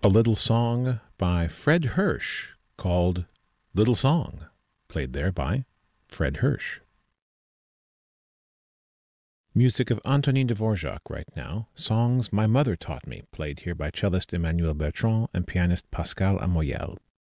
a little song by Fred Hirsch called Little Song, played there by Fred Hirsch. Music of Antonin Dvorak right now, Songs My Mother Taught Me, played here by cellist Emmanuel Bertrand and pianist Pascal Amoyel.